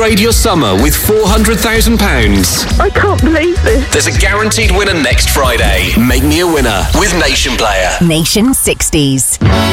upgrade your summer with £400,000. I can't believe this. There's a guaranteed winner next Friday. Make me a winner with Nation Player. Nation 60s.